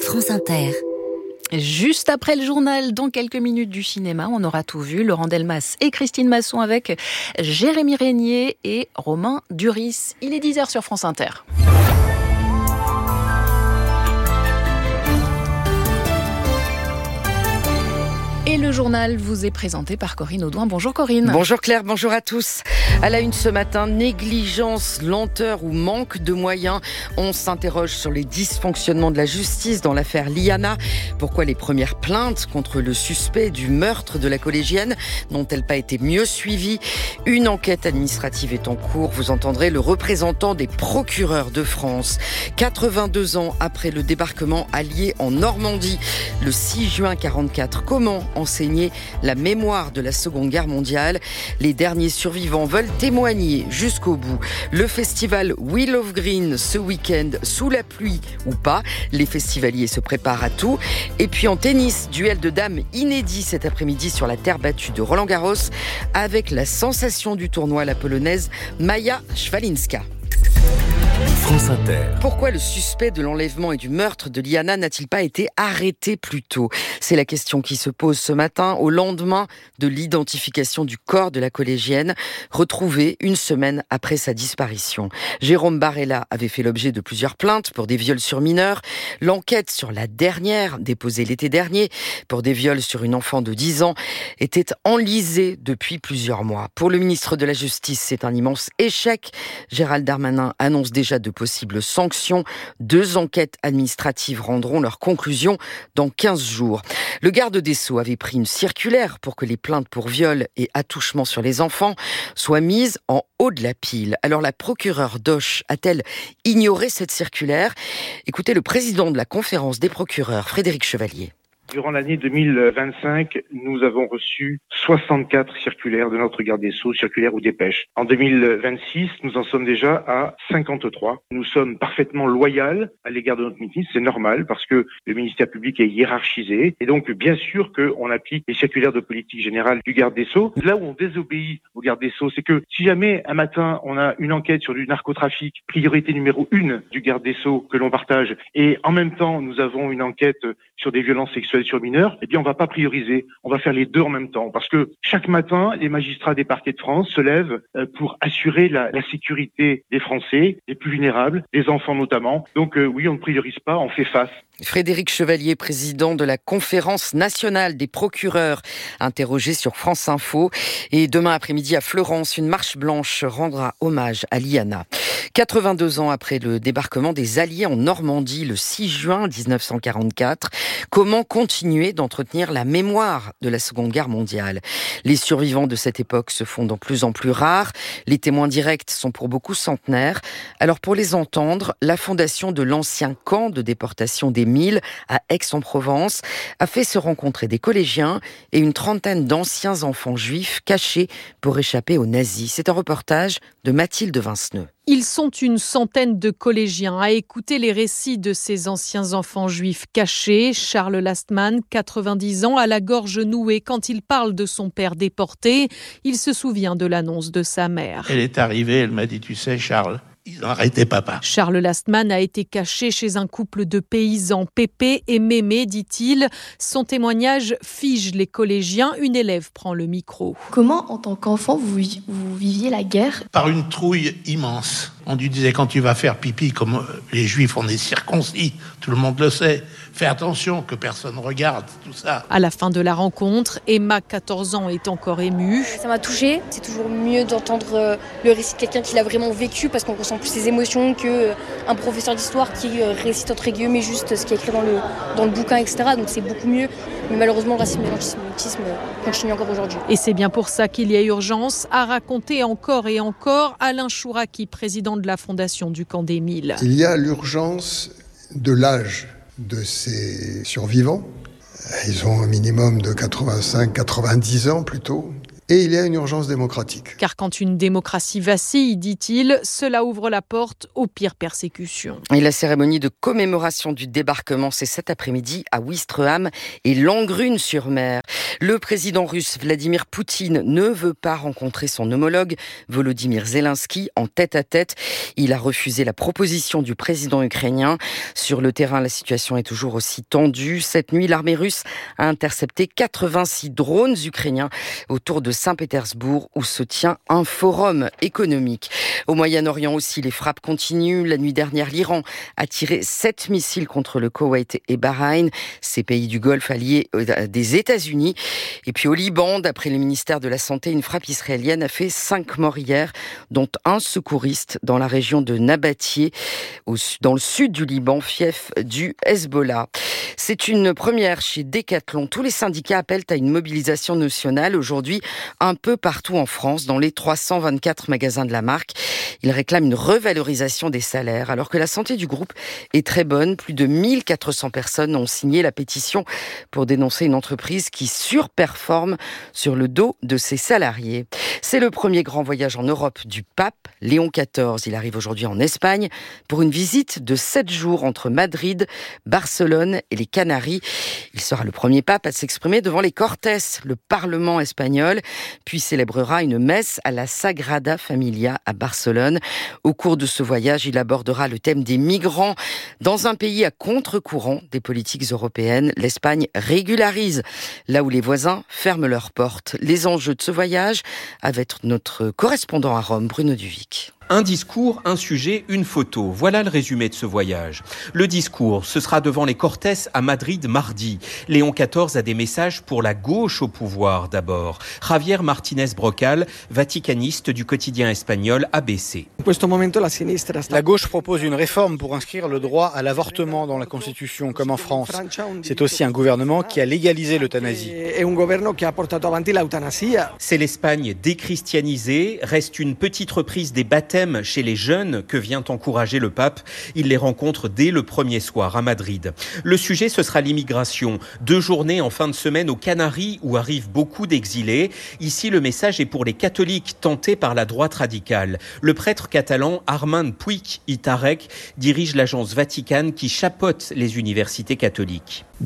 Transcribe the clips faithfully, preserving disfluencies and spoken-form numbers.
France Inter. Juste après le journal, dans quelques minutes du cinéma, on aura tout vu. Laurent Delmas et Christine Masson avec Jérémy Régnier et Romain Duris. Il est dix heures sur France Inter. Et le journal vous est présenté par Corinne Audouin. Bonjour Corinne. Bonjour Claire, bonjour à tous. À la une ce matin, négligence, lenteur ou manque de moyens. On s'interroge sur les dysfonctionnements de la justice dans l'affaire Liana. Pourquoi les premières plaintes contre le suspect du meurtre de la collégienne n'ont-elles pas été mieux suivies ? Une enquête administrative est en cours. Vous entendrez le représentant des procureurs de France. quatre-vingt-deux ans après le débarquement allié en Normandie, le six juin quarante-quatre, comment enseigner la mémoire de la Seconde Guerre mondiale? Les derniers survivants veulent témoigner jusqu'au bout. Le festival Wheel of Green ce week-end, sous la pluie ou pas, les festivaliers se préparent à tout. Et puis en tennis, duel de dames inédit cet après-midi sur la terre battue de Roland-Garros avec la sensation du tournoi, la polonaise Maja Swalinska. France Inter. Pourquoi le suspect de l'enlèvement et du meurtre de Liana n'a-t-il pas été arrêté plus tôt ? C'est la question qui se pose ce matin, au lendemain de l'identification du corps de la collégienne, retrouvée une semaine après sa disparition. Jérôme Barella avait fait l'objet de plusieurs plaintes pour des viols sur mineurs. L'enquête sur la dernière, déposée l'été dernier, pour des viols sur une enfant de dix ans, était enlisée depuis plusieurs mois. Pour le ministre de la Justice, c'est un immense échec. Gérald Darmanin annonce déjà de possibles sanctions. Deux enquêtes administratives rendront leurs conclusions dans quinze jours. Le garde des Sceaux avait pris une circulaire pour que les plaintes pour viol et attouchement sur les enfants soient mises en haut de la pile. Alors la procureure Doche a-t-elle ignoré cette circulaire ? Écoutez le président de la conférence des procureurs, Frédéric Chevalier. Durant l'année deux mille vingt-cinq, nous avons reçu soixante-quatre circulaires de notre garde des Sceaux, circulaires ou dépêches. En deux mille vingt-six, nous en sommes déjà à cinquante-trois. Nous sommes parfaitement loyaux à l'égard de notre ministre, c'est normal parce que le ministère public est hiérarchisé et donc bien sûr qu'on applique les circulaires de politique générale du garde des Sceaux. Là où on désobéit au garde des Sceaux, c'est que si jamais un matin on a une enquête sur du narcotrafic, priorité numéro une du garde des Sceaux que l'on partage, et en même temps nous avons une enquête sur des violences sexuelles sur mineurs, eh bien on va pas prioriser, on va faire les deux en même temps, parce que chaque matin, les magistrats des parquets de France se lèvent pour assurer la, la sécurité des Français, les plus vulnérables, des enfants notamment. Donc euh, oui, on ne priorise pas, on fait face. Frédéric Chevalier, président de la conférence nationale des procureurs, interrogé sur France Info. Et demain après-midi à Florence, une marche blanche rendra hommage à Liana. quatre-vingt-deux ans après le débarquement des Alliés en Normandie, le six juin dix-neuf cent quarante-quatre, comment continuer d'entretenir la mémoire de la Seconde Guerre mondiale ? Les survivants de cette époque se font de plus en plus rares. Les témoins directs sont pour beaucoup centenaires. Alors pour les entendre, la fondation de l'ancien camp de déportation des Milles à Aix-en-Provence a fait se rencontrer des collégiens et une trentaine d'anciens enfants juifs cachés pour échapper aux nazis. C'est un reportage de Mathilde Vinceneux. Ils sont une centaine de collégiens à écouter les récits de ces anciens enfants juifs cachés. Charles Lastman, quatre-vingt-dix ans, à la gorge nouée quand il parle de son père déporté. Il se souvient de l'annonce de sa mère. Elle est arrivée, elle m'a dit, tu sais Charles, ils ont arrêté papa. Charles Lastman a été caché chez un couple de paysans, Pépé et Mémé, dit-il. Son témoignage fige les collégiens. Une élève prend le micro. Comment, en tant qu'enfant, vous, vous viviez la guerre ? Par une trouille immense. On lui disait, quand tu vas faire pipi, comme les juifs, on est circoncis, tout le monde le sait. Fais attention que personne regarde, tout ça. À la fin de la rencontre, Emma, quatorze ans, est encore émue. Ça m'a touchée. C'est toujours mieux d'entendre le récit de quelqu'un qui l'a vraiment vécu parce qu'on ressent plus ses émotions qu'un professeur d'histoire qui récite entre guillemets juste ce qui est écrit dans le, dans le bouquin, et cetera. Donc c'est beaucoup mieux. Mais malheureusement, le racisme et l'antisémitisme continuent encore aujourd'hui. Et c'est bien pour ça qu'il y a urgence à raconter encore et encore. Alain Chouraki, président de la fondation du camp des Milles. Il y a l'urgence de l'âge de ces survivants. Ils ont un minimum de quatre-vingt-cinq à quatre-vingt-dix ans plutôt. Et il y a une urgence démocratique. Car quand une démocratie vacille, dit-il, cela ouvre la porte aux pires persécutions. Et la cérémonie de commémoration du débarquement, c'est cet après-midi à Ouistreham et Langrune-sur-Mer. Le président russe Vladimir Poutine ne veut pas rencontrer son homologue Volodymyr Zelensky en tête-à-tête. Il a refusé la proposition du président ukrainien. Sur le terrain, la situation est toujours aussi tendue. Cette nuit, l'armée russe a intercepté quatre-vingt-six drones ukrainiens autour de Saint-Pétersbourg où se tient un forum économique. Au Moyen-Orient aussi, les frappes continuent. La nuit dernière, l'Iran a tiré sept missiles contre le Koweït et Bahreïn, ces pays du Golfe alliés des États-Unis. Et puis au Liban, d'après le ministère de la Santé, une frappe israélienne a fait cinq morts hier, dont un secouriste dans la région de Nabatieh, dans le sud du Liban, fief du Hezbollah. C'est une première chez Decathlon. Tous les syndicats appellent à une mobilisation nationale aujourd'hui un peu partout en France, dans les trois cent vingt-quatre magasins de la marque. Ils réclament une revalorisation des salaires, alors que la santé du groupe est très bonne. Plus de mille quatre cents personnes ont signé la pétition pour dénoncer une entreprise qui surperforme sur le dos de ses salariés. C'est le premier grand voyage en Europe du pape Léon quatorze. Il arrive aujourd'hui en Espagne pour une visite de sept jours entre Madrid, Barcelone et les Canaries. Il sera le premier pape à s'exprimer devant les Cortes, le Parlement espagnol, puis célébrera une messe à la Sagrada Familia à Barcelone. Au cours de ce voyage, il abordera le thème des migrants. Dans un pays à contre-courant des politiques européennes, l'Espagne régularise là où les voisins ferment leurs portes. Les enjeux de ce voyage avec notre correspondant à Rome, Bruno Duvic. Un discours, un sujet, une photo. Voilà le résumé de ce voyage. Le discours, ce sera devant les Cortes à Madrid mardi. Léon quatorze a des messages pour la gauche au pouvoir d'abord. Javier Martínez Brocal, vaticaniste du quotidien espagnol A B C. La gauche propose une réforme pour inscrire le droit à l'avortement dans la Constitution, comme en France. C'est aussi un gouvernement qui a légalisé l'euthanasie. C'est l'Espagne déchristianisée. Reste une petite reprise des baptêmes chez les jeunes que vient encourager le pape. Il les rencontre dès le premier soir à Madrid. Le sujet, ce sera l'immigration. Deux journées en fin de semaine aux Canaries où arrivent beaucoup d'exilés. Ici, le message est pour les catholiques tentés par la droite radicale. Le prêtre catalan Armand Puig i Tarrech dirige l'agence Vatican qui chapeaute les universités catholiques. On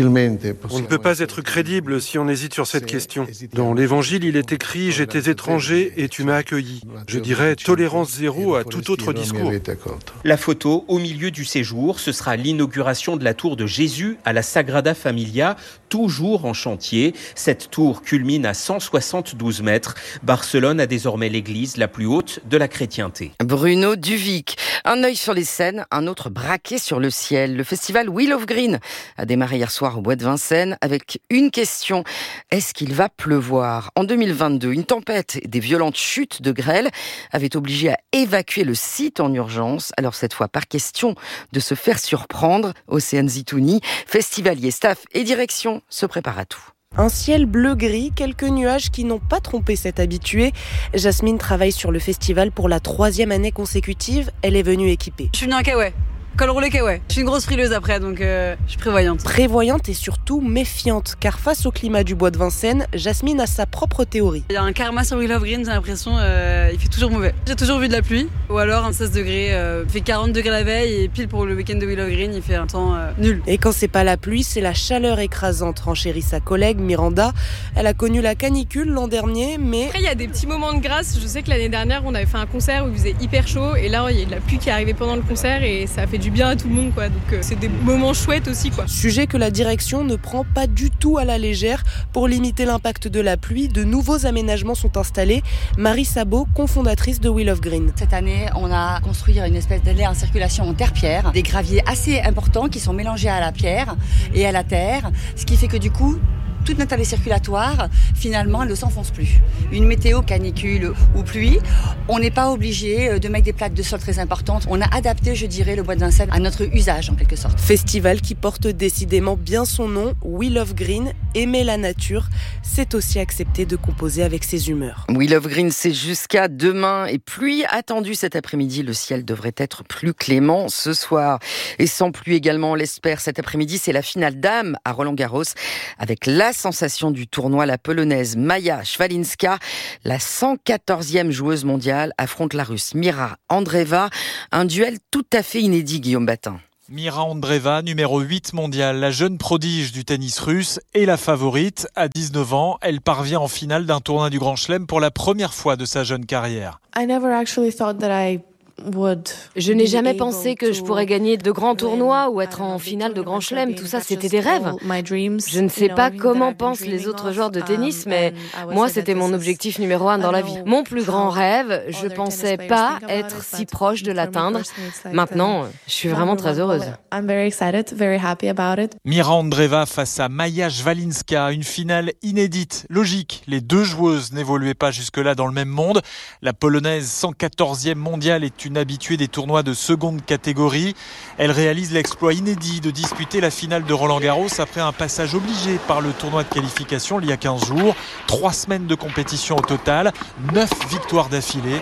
ne peut pas être crédible si on hésite sur cette question. Dans l'Évangile, il est écrit « J'étais étranger et tu m'as accueilli ». Je dirais tolérance zéro à tout autre discours. La photo au milieu du séjour, ce sera l'inauguration de la tour de Jésus à la Sagrada Familia, toujours en chantier. Cette tour culmine à cent soixante-douze mètres. Barcelone a désormais l'église la plus haute de la chrétienté. Bruno Duvic. Un œil sur les scènes, un autre braqué sur le ciel. Le festival Wheel of Green a démarré hier soir au Bois de Vincennes avec une question. Est-ce qu'il va pleuvoir ? En deux mille vingt-deux, une tempête et des violentes chutes de grêle avaient obligé à évacuer le site en urgence. Alors cette fois, par question de se faire surprendre, Océane Zitouni, festivalier, staff et direction se préparent à tout. Un ciel bleu-gris, quelques nuages qui n'ont pas trompé cet habitué. Jasmine travaille sur le festival pour la troisième année consécutive. Elle est venue équipée. Je suis venue en kawaii. Col roulé kawaii. Je suis une grosse frileuse après, donc euh, je suis prévoyante. Prévoyante et surtout méfiante, car face au climat du Bois de Vincennes, Jasmine a sa propre théorie. Il y a un karma sur Wheel of Green, j'ai l'impression, euh, il fait toujours mauvais. J'ai toujours vu de la pluie, ou alors un seize degrés, euh, il fait quarante degrés la veille, et pile pour le week-end de Wheel of Green, il fait un temps euh, nul. Et quand c'est pas la pluie, c'est la chaleur écrasante, renchérit sa collègue Miranda. Elle a connu la canicule l'an dernier, mais... Après, il y a des petits moments de grâce. Je sais que l'année dernière, on avait fait un concert où il faisait hyper chaud, et là, il y a de la pluie qui est arrivée pendant le concert, et ça a fait du bien à tout le monde, quoi. Donc euh, c'est des moments chouettes aussi, quoi. Sujet que la direction ne prend pas du tout à la légère. Pour limiter l'impact de la pluie, de nouveaux aménagements sont installés. Marie Sabot, cofondatrice de Wheel of Green. Cette année, on a construit une espèce d'allée en circulation en terre-pierre, des graviers assez importants qui sont mélangés à la pierre et à la terre, ce qui fait que du coup, toute notre allée circulatoire, finalement, elle ne s'enfonce plus. Une météo, canicule ou pluie, on n'est pas obligé de mettre des plaques de sol très importantes. On a adapté, je dirais, le Bois de Vincennes à notre usage, en quelque sorte. Festival qui porte décidément bien son nom, Wheel of Green, aimer la nature, c'est aussi accepter de composer avec ses humeurs. Wheel of Green, c'est jusqu'à demain. Et pluie attendue cet après-midi. Le ciel devrait être plus clément ce soir. Et sans pluie également, on l'espère, cet après-midi, c'est la finale dames à Roland-Garros avec la sensation du tournoi, la polonaise Maja Szwalinska, la cent quatorzième joueuse mondiale, affronte la russe Mira Andreeva. Un duel tout à fait inédit, Guillaume Batin. Mira Andreeva, numéro huit mondial, la jeune prodige du tennis russe et la favorite. À dix-neuf ans, elle parvient en finale d'un tournoi du Grand Chelem pour la première fois de sa jeune carrière. I never actually thought that I Je n'ai jamais pensé que je pourrais gagner de grands tournois ou être en finale de Grand Chelem. Tout ça, c'était des rêves. Je ne sais pas comment pensent les autres joueurs de tennis, mais moi, c'était mon objectif numéro un dans la vie. Mon plus grand rêve, je ne pensais pas être si proche de l'atteindre. Maintenant, je suis vraiment très heureuse. Mira Andreeva face à Maja Zwalinska, une finale inédite. Logique, les deux joueuses n'évoluaient pas jusque-là dans le même monde. La Polonaise cent quatorzième mondiale est une habituée des tournois de seconde catégorie. Elle réalise l'exploit inédit de disputer la finale de Roland-Garros après un passage obligé par le tournoi de qualification il y a quinze jours. Trois semaines de compétition au total, neuf victoires d'affilée.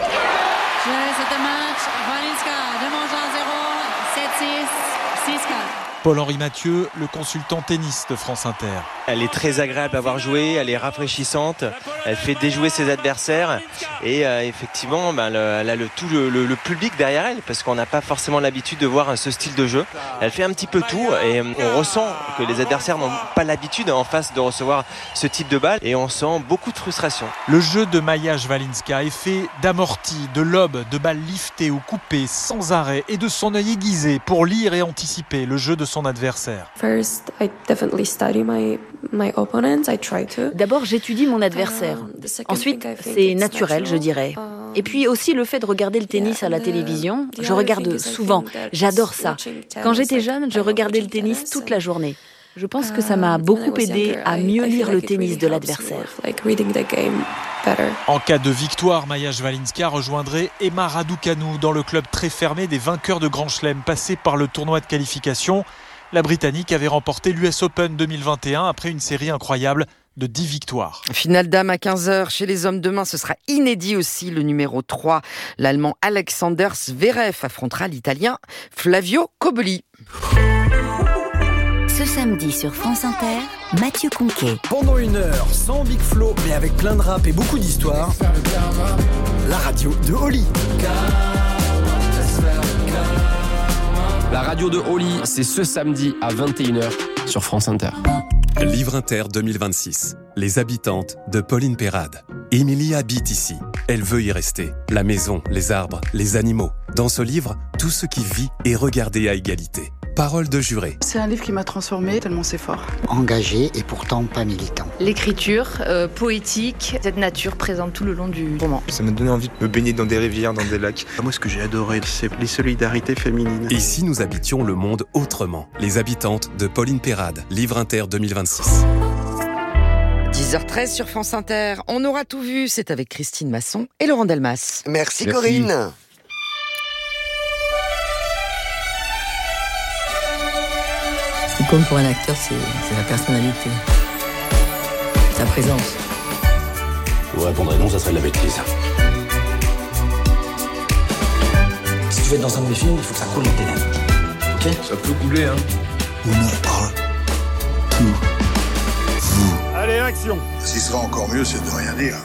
Paul-Henri Mathieu, le consultant tennis de France Inter. Elle est très agréable à avoir joué, elle est rafraîchissante, elle fait déjouer ses adversaires et euh, effectivement bah, le, elle a le, tout le, le, le public derrière elle parce qu'on n'a pas forcément l'habitude de voir ce style de jeu. Elle fait un petit peu tout et on ressent que les adversaires n'ont pas l'habitude en face de recevoir ce type de balle et on sent beaucoup de frustration. Le jeu de Maja Zwalinska est fait d'amortis, de lobes, de balles liftées ou coupées sans arrêt et de son œil aiguisé pour lire et anticiper le jeu de son adversaire. First, I definitely study my my opponents. I try to. D'abord, j'étudie mon adversaire. Ensuite, c'est naturel, je dirais. Et puis aussi le fait de regarder le tennis à la télévision. Je regarde souvent. J'adore ça. Quand j'étais jeune, je regardais le tennis toute la journée. Je pense que ça m'a beaucoup aidé à mieux lire le tennis de l'adversaire. En cas de victoire, Maja Zwalinska rejoindrait Emma Raducanu dans le club très fermé des vainqueurs de Grand Chelem passés par le tournoi de qualification. La Britannique avait remporté l'U S Open deux mille vingt et un après une série incroyable de dix victoires. Finale dames à quinze heures. Chez les hommes demain, ce sera inédit aussi. Le numéro trois, l'Allemand Alexander Zverev affrontera l'Italien Flavio Cobolli. Ce samedi sur France Inter, Mathieu Conquet. Pendant une heure, sans Big Flo, mais avec plein de rap et beaucoup d'histoires, la radio de Oli. La radio de Oli, c'est ce samedi à vingt et une heures sur France Inter. Livre Inter deux mille vingt-six. Les habitantes de Pauline Perrade. Émilie habite ici. Elle veut y rester. La maison, les arbres, les animaux. Dans ce livre, tout ce qui vit est regardé à égalité. Parole de juré. C'est un livre qui m'a transformée, tellement c'est fort. Engagé et pourtant pas militant. L'écriture euh, poétique, cette nature présente tout le long du roman. Ça m'a donné envie de me baigner dans des rivières, dans des lacs. Moi, ce que j'ai adoré, c'est les solidarités féminines. Et si nous habitions le monde autrement? Les habitantes de Pauline Perrade. Livre Inter deux mille vingt-six. dix heures treize sur France Inter. On aura tout vu. C'est avec Christine Masson et Laurent Delmas. Merci, Merci. Corinne. Ce qui compte pour un acteur, c'est, c'est sa personnalité, sa présence. Je vous répondrais non, ça serait de la bêtise. Si tu veux être dans un de mes films, il faut que ça coule dans tes lèvres. Ok ? Ça peut couler, hein. On offre tout vous. Allez, action ! Ce qui sera encore mieux, c'est de rien dire.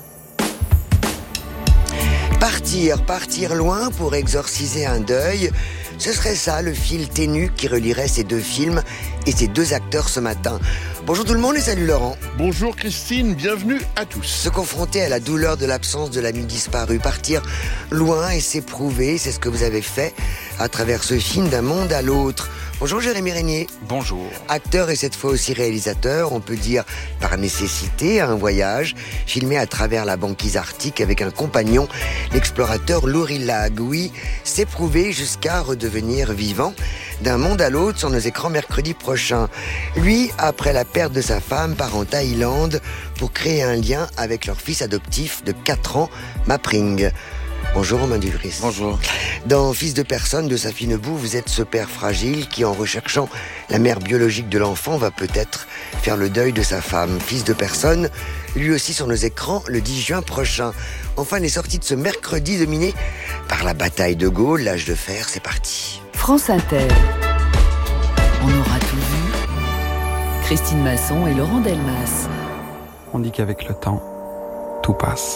Partir, partir loin pour exorciser un deuil. Ce serait ça, le fil ténu qui relierait ces deux films et ces deux acteurs ce matin. Bonjour tout le monde et salut Laurent. Bonjour Christine, bienvenue à tous. Se confronter à la douleur de l'absence de l'ami disparu, partir loin et s'éprouver, c'est ce que vous avez fait à travers ce film d'un monde à l'autre. Bonjour Jérémy Régnier. Bonjour. Acteur et cette fois aussi réalisateur, on peut dire par nécessité, un voyage filmé à travers la banquise arctique avec un compagnon, l'explorateur Laurie Lag. Oui, s'éprouver jusqu'à redevenir vivant. D'un monde à l'autre sur nos écrans mercredi prochain. Lui, après la perte de sa femme, part en Thaïlande pour créer un lien avec leur fils adoptif de quatre ans, Mapring. Bonjour Romain Duvris. Bonjour. Dans Fils de personne de Safi Nebou, vous êtes ce père fragile qui, en recherchant la mère biologique de l'enfant, va peut-être faire le deuil de sa femme. Fils de personne, lui aussi sur nos écrans le dix juin prochain. Enfin, les sorties de ce mercredi dominées par la bataille de Gaulle, l'âge de fer, c'est parti. France Inter. On aura tout vu. Christine Masson et Laurent Delmas. On dit qu'avec le temps, tout passe.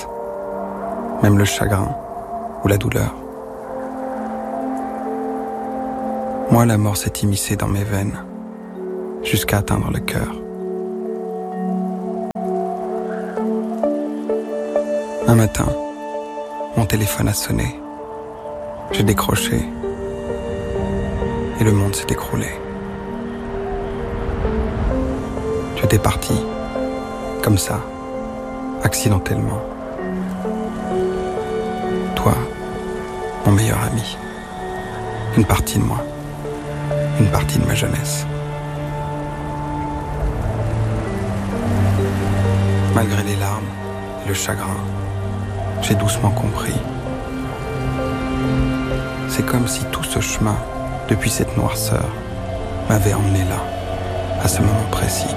Même le chagrin ou la douleur. Moi, la mort s'est immiscée dans mes veines, jusqu'à atteindre le cœur. Un matin, mon téléphone a sonné. J'ai décroché. Et le monde s'est écroulé. Tu étais parti, comme ça, accidentellement. Toi, mon meilleur ami. Une partie de moi. Une partie de ma jeunesse. Malgré les larmes et le chagrin, j'ai doucement compris. C'est comme si tout ce chemin, depuis cette noirceur, m'avait emmené là, à ce moment précis.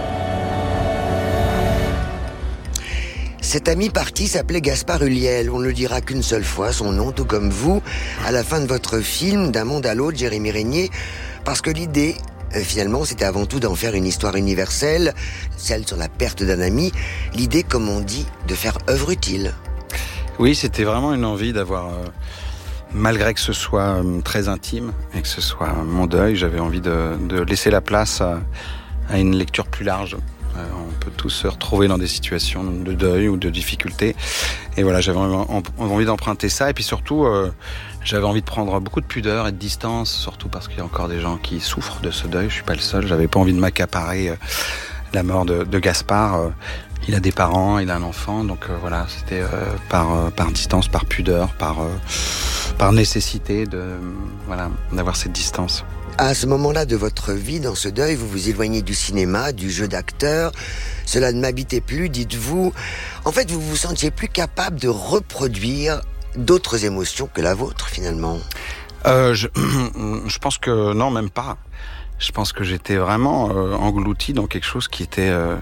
Cet ami parti s'appelait Gaspard Ulliel. On ne le dira qu'une seule fois, son nom, tout comme vous, à la fin de votre film, D'un monde à l'autre, Jérémy Régnier, parce que l'idée, euh, finalement, c'était avant tout d'en faire une histoire universelle, celle sur la perte d'un ami, l'idée, comme on dit, de faire œuvre utile. Oui, c'était vraiment une envie d'avoir, euh, malgré que ce soit euh, très intime et que ce soit mon deuil, j'avais envie de, de laisser la place à, à une lecture plus large. On peut tous se retrouver dans des situations de deuil ou de difficulté. Et voilà, j'avais envie d'emprunter ça. Et puis surtout, euh, j'avais envie de prendre beaucoup de pudeur et de distance, surtout parce qu'il y a encore des gens qui souffrent de ce deuil. Je suis pas le seul. J'avais pas envie de m'accaparer euh, la mort de, de Gaspard. Euh, il a des parents, il a un enfant. Donc euh, voilà, c'était euh, par, euh, par distance, par pudeur, par, euh, par nécessité de, euh, voilà, d'avoir cette distance. À ce moment-là de votre vie, dans ce deuil, vous vous éloignez du cinéma, du jeu d'acteur. Cela ne m'habitait plus, dites-vous. En fait, vous vous sentiez plus capable de reproduire d'autres émotions que la vôtre, finalement. Euh, je, je pense que non, même pas. Je pense que j'étais vraiment euh, englouti dans quelque chose qui était euh,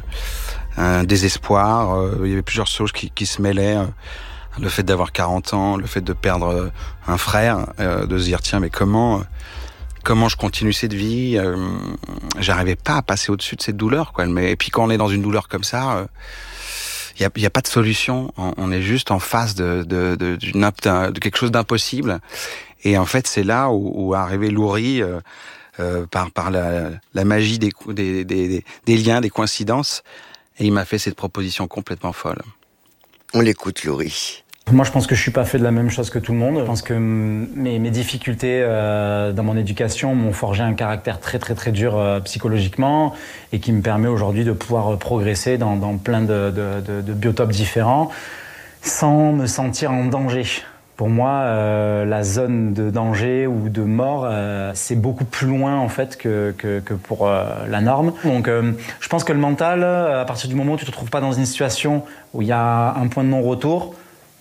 un désespoir. Euh, il y avait plusieurs choses qui, qui se mêlaient. Euh, le fait d'avoir quarante ans, le fait de perdre un frère, euh, de se dire tiens, mais comment... Euh, Comment je continue cette vie, euh, j'arrivais pas à passer au-dessus de cette douleur, quoi. Mais et puis quand on est dans une douleur comme ça, il euh, y a, y a pas de solution. On, on est juste en face de de, de, d'une, de quelque chose d'impossible. Et en fait, c'est là où, où arrivé Loury euh, euh, par par la, la magie des, des des des liens, des coïncidences, et il m'a fait cette proposition complètement folle. On l'écoute, Loury. Moi, je pense que je suis pas fait de la même chose que tout le monde. Je pense que mes, mes difficultés euh, dans mon éducation m'ont forgé un caractère très très très dur euh, psychologiquement et qui me permet aujourd'hui de pouvoir progresser dans, dans plein de, de, de, de biotopes différents sans me sentir en danger. Pour moi, euh, la zone de danger ou de mort, euh, c'est beaucoup plus loin en fait que, que, que pour euh, la norme. Donc, euh, je pense que le mental, à partir du moment où tu te trouves pas dans une situation où il y a un point de non-retour,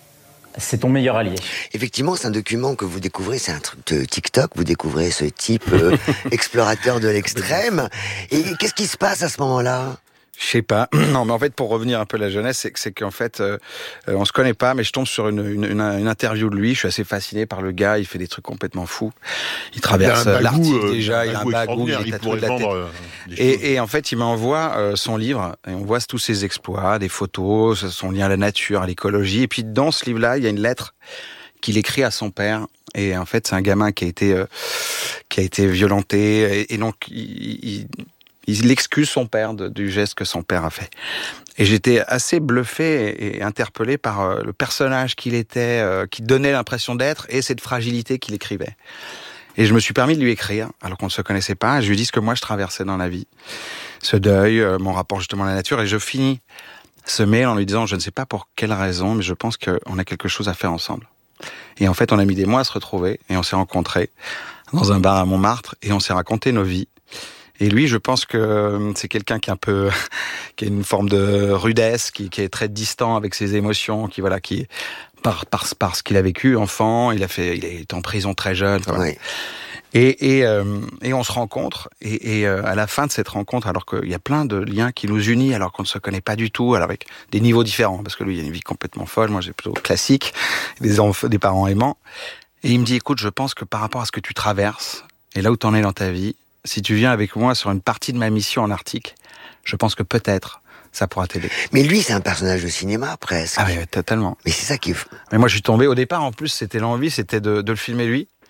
c'est ton meilleur allié. Effectivement, c'est un document que vous découvrez, c'est un truc de TikTok, vous découvrez ce type euh, explorateur de l'extrême. Et qu'est-ce qui se passe à ce moment-là ? Je sais pas. Non, mais en fait, pour revenir un peu à la jeunesse, c'est, c'est qu'en fait, euh, on se connaît pas, mais je tombe sur une, une, une, une interview de lui. Je suis assez fasciné par le gars. Il fait des trucs complètement fous. Il traverse il l'Arctique euh, déjà. Il a un bagou, il est tatoué de la tête. Euh, et, et en fait, il m'envoie euh, son livre et on voit tous ses exploits, des photos, son lien à la nature, à l'écologie. Et puis dans ce livre-là, il y a une lettre qu'il écrit à son père. Et en fait, c'est un gamin qui a été euh, qui a été violenté. Et, et donc, il, il Il excuse son père de, du geste que son père a fait. Et j'étais assez bluffé et, et interpellé par euh, le personnage qu'il était, euh, qui donnait l'impression d'être, et cette fragilité qu'il écrivait. Et je me suis permis de lui écrire, alors qu'on ne se connaissait pas. Je lui dis ce que moi je traversais dans la vie. Ce deuil, euh, mon rapport justement à la nature. Et je finis ce mail en lui disant, je ne sais pas pour quelle raison, mais je pense qu'on a quelque chose à faire ensemble. Et en fait, on a mis des mois à se retrouver, et on s'est rencontrés dans un bar à Montmartre, et on s'est raconté nos vies. Et lui, je pense que c'est quelqu'un qui est un peu, qui a une forme de rudesse, qui, qui est très distant avec ses émotions, qui voilà, qui par par par ce qu'il a vécu enfant, il a fait, il est en prison très jeune. Voilà. Oui. Et et euh, et on se rencontre et, et euh, à la fin de cette rencontre, alors qu'il y a plein de liens qui nous unissent, alors qu'on ne se connaît pas du tout, alors avec des niveaux différents, parce que lui, il a une vie complètement folle, moi j'ai plutôt classique, des enfants, des parents aimants. Et il me dit, écoute, je pense que par rapport à ce que tu traverses et là où t'en es dans ta vie, si tu viens avec moi sur une partie de ma mission en Arctique, je pense que peut-être ça pourra t'aider. Mais lui, c'est un personnage de cinéma, presque. Ah oui, totalement. Mais c'est ça qui est fou. Mais moi, je suis tombé, au départ, en plus, c'était l'envie, c'était de, de le filmer lui.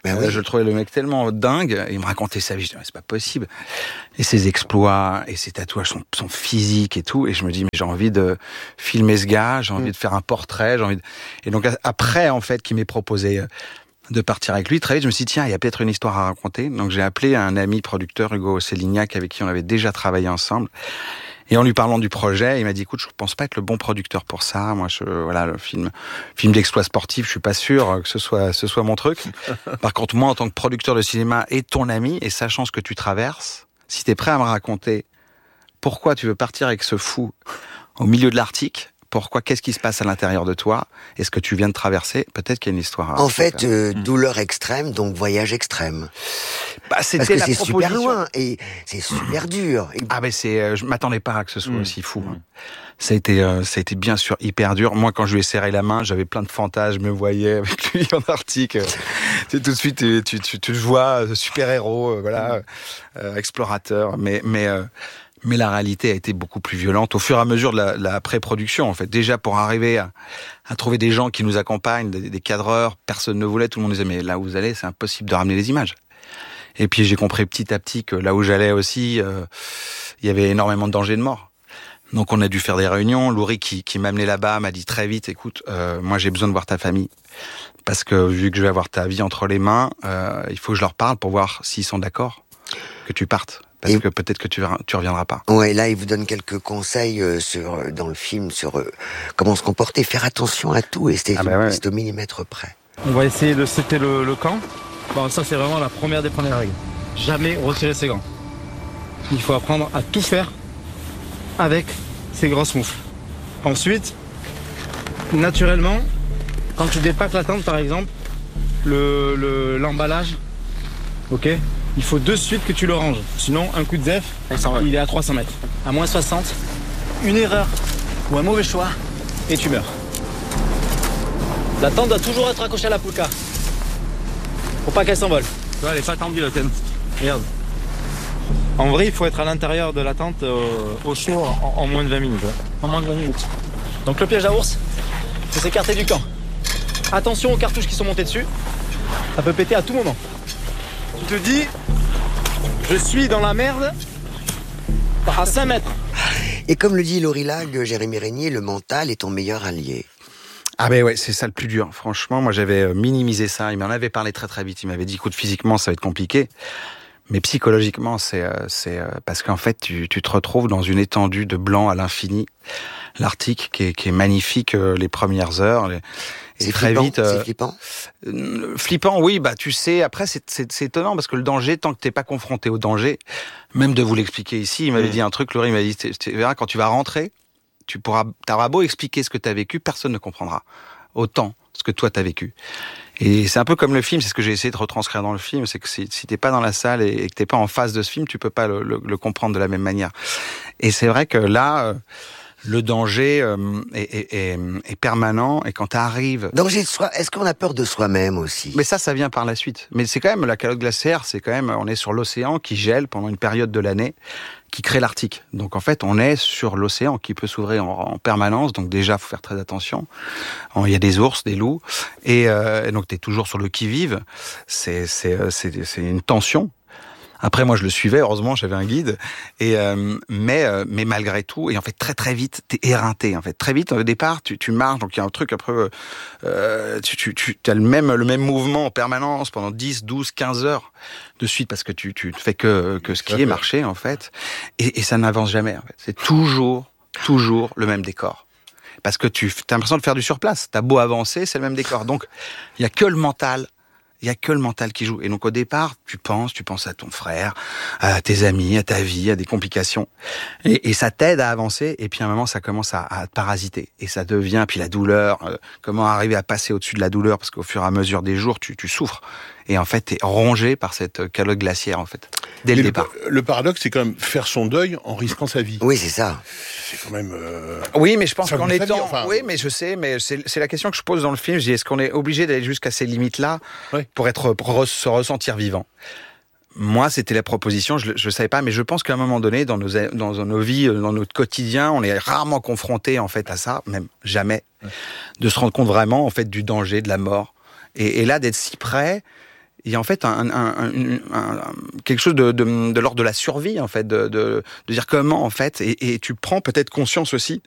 Ben euh, oui. Je le trouvais le mec tellement dingue. Et il me racontait sa vie. Je disais, c'est pas possible. Et ses exploits, et ses tatouages, son, son physique et tout. Et je me dis, mais j'ai envie de filmer ce gars, j'ai envie mmh. de faire un portrait, j'ai envie de... Et donc, après, en fait, qu'il m'ait proposé de partir avec lui, très vite, je me suis dit, tiens, il y a peut-être une histoire à raconter. Donc, j'ai appelé un ami producteur, Hugo Célignac, avec qui on avait déjà travaillé ensemble. Et en lui parlant du projet, il m'a dit, écoute, je pense pas être le bon producteur pour ça. Moi, je, voilà, le film, film d'exploit sportif, je suis pas sûr que ce soit, ce soit mon truc. Par contre, moi, en tant que producteur de cinéma et ton ami, et sachant ce que tu traverses, si t'es prêt à me raconter pourquoi tu veux partir avec ce fou au milieu de l'Arctique, pourquoi, qu'est-ce qui se passe à l'intérieur de toi, et ce que tu viens de traverser, peut-être qu'il y a une histoire. À en fait, euh, mmh. douleur extrême, donc voyage extrême. Bah, Parce que c'est super loin et c'est super dur. Et... Ah ben c'est, euh, je m'attendais pas à que ce soit mmh. aussi fou. Hein. Ça a été, euh, ça a été bien sûr hyper dur. Moi, quand je lui ai serré la main, j'avais plein de fantasmes. Je me voyais avec lui en Arctique. C'est tout de suite, tu, tu, tu, tu le vois, super héros, euh, voilà, euh, explorateur. Mais, mais. Euh, Mais la réalité a été beaucoup plus violente au fur et à mesure de la, la pré-production, en fait. Déjà, pour arriver à, à trouver des gens qui nous accompagnent, des, des cadreurs, personne ne voulait, tout le monde disait, mais là où vous allez, c'est impossible de ramener les images. Et puis, j'ai compris petit à petit que là où j'allais aussi, euh, il y avait énormément de danger de mort. Donc, on a dû faire des réunions. Laurie, qui, qui m'a amené là-bas, m'a dit très vite, écoute, euh, moi, j'ai besoin de voir ta famille. Parce que vu que je vais avoir ta vie entre les mains, euh, il faut que je leur parle pour voir s'ils sont d'accord que tu partes. Parce et que peut-être que tu tu reviendras pas. Ouais, là, il vous donne quelques conseils euh, sur dans le film sur euh, comment se comporter, faire attention à tout, et c'est ah bah ouais. au millimètre près. On va essayer de setter le, le camp. Bon, ça, c'est vraiment la première des premières règles. Jamais retirer ses gants. Il faut apprendre à tout faire avec ses grosses moufles. Ensuite, naturellement, quand tu dépaques la tente, par exemple, le, le, l'emballage, ok, il faut de suite que tu le ranges. Sinon, un coup de zef, il est à trois cents mètres. À moins soixante, une erreur ou un mauvais choix, et tu meurs. La tente doit toujours être accrochée à la poulka. Faut pas qu'elle s'envole. Tu vois, elle est pas tendue, la tente. Regarde. En vrai, il faut être à l'intérieur de la tente euh, au chaud en, en moins de vingt minutes. Ouais. En moins de vingt minutes. Donc le piège à ours, c'est s'écarter du camp. Attention aux cartouches qui sont montées dessus. Ça peut péter à tout moment. Tu te dis, je suis dans la merde à cinq mètres. Et comme le dit Laurie Lag, Jérémy Régnier, le mental est ton meilleur allié. Ah ben ouais, c'est ça le plus dur. Franchement, moi j'avais minimisé ça. Il m'en avait parlé très très vite. Il m'avait dit, écoute, physiquement ça va être compliqué. Mais psychologiquement, c'est, c'est parce qu'en fait, tu, tu te retrouves dans une étendue de blanc à l'infini. L'Arctique, qui est, qui est magnifique les premières heures. Les... C'est très flippant, vite. Euh, c'est flippant. Euh, flippant, oui. Bah, tu sais. Après, c'est, c'est, c'est étonnant parce que le danger, tant que t'es pas confronté au danger, même de vous l'expliquer ici, il m'avait mmh. dit un truc. Laurie m'a dit, tu verras quand tu vas rentrer, tu pourras, t'auras beau expliquer ce que t'as vécu, personne ne comprendra autant ce que toi t'as vécu. Et c'est un peu comme le film, c'est ce que j'ai essayé de retranscrire dans le film, c'est que si, si t'es pas dans la salle et, et que t'es pas en face de ce film, tu peux pas le, le, le comprendre de la même manière. Et c'est vrai que là, euh, le danger euh, est, est, est, est permanent, et quand t'arrives... Danger de soi, est-ce qu'on a peur de soi-même aussi? Mais ça, ça vient par la suite. Mais c'est quand même, la calotte glaciaire, c'est quand même, on est sur l'océan qui gèle pendant une période de l'année, qui crée l'Arctique. Donc en fait, on est sur l'océan qui peut s'ouvrir en, en permanence. Donc déjà, faut faire très attention. Il y a des ours, des loups, et, euh, et donc t'es toujours sur le qui-vive. C'est c'est c'est c'est une tension. Après, moi, je le suivais. Heureusement, j'avais un guide. Et euh, mais euh, mais malgré tout, et en fait très très vite, t'es éreinté. En fait, très vite au départ, tu tu marches. Donc il y a un truc après, euh, tu tu tu as le même le même mouvement en permanence pendant dix, douze, quinze heures de suite parce que tu tu ne fais que que skier, marcher en fait. Et, et ça n'avance jamais. En fait, c'est toujours toujours le même décor. Parce que tu as l'impression de faire du surplace. T'as beau avancer, c'est le même décor. Donc il y a que le mental. Il y a que le mental qui joue. Et donc au départ, tu penses, tu penses à ton frère, à tes amis, à ta vie, à des complications. Et, et ça t'aide à avancer. Et puis à un moment, ça commence à, à te parasiter. Et ça devient, puis la douleur, euh, comment arriver à passer au-dessus de la douleur, parce qu'au fur et à mesure des jours, tu, tu souffres. Et en fait, t'es rongé par cette calotte glaciaire, en fait, dès Mais le départ. Le, le paradoxe, c'est quand même faire son deuil en risquant sa vie. Oui, c'est ça. C'est quand même... Euh... Oui, mais je pense qu'en étant... Enfin... Oui, mais je sais, mais c'est, c'est la question que je pose dans le film. Je dis, est-ce qu'on est obligé d'aller jusqu'à ces limites-là oui. pour être, pour se ressentir vivant? Moi, c'était la proposition, je ne savais pas, mais je pense qu'à un moment donné, dans nos, dans nos vies, dans notre quotidien, on est rarement confronté en fait à ça, même jamais, oui. de se rendre compte vraiment en fait du danger, de la mort. Et, et là, d'être si près... il y a en fait un, un, un, un, un quelque chose de, de, de l'ordre de la survie en fait, de, de, de dire comment en fait, et, et tu prends peut-être conscience aussi